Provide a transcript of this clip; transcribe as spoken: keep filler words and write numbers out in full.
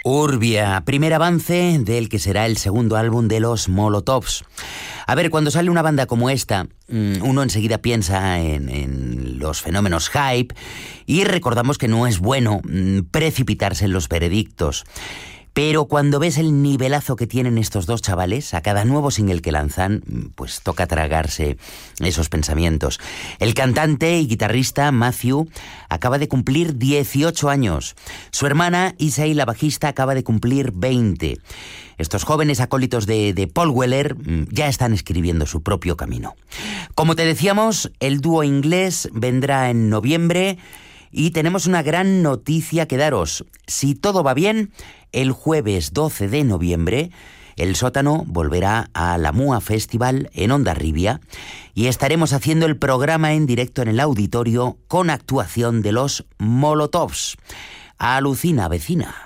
Urbia, primer avance del que será el segundo álbum de los Molotovs. A ver, cuando sale una banda como esta, uno enseguida piensa en, en los fenómenos hype y recordamos que no es bueno precipitarse en los veredictos. Pero cuando ves el nivelazo que tienen estos dos chavales, a cada nuevo single que lanzan, pues toca tragarse esos pensamientos. El cantante y guitarrista Matthew acaba de cumplir dieciocho años. Su hermana Isai, la bajista, acaba de cumplir veinte. Estos jóvenes acólitos de, de Paul Weller ya están escribiendo su propio camino. Como te decíamos, el dúo inglés vendrá en noviembre. Y tenemos una gran noticia que daros. Si todo va bien, el jueves doce de noviembre, el Sótano volverá a la Mua Festival en Hondarribia y estaremos haciendo el programa en directo en el auditorio con actuación de los Molotovs. Alucina, vecina.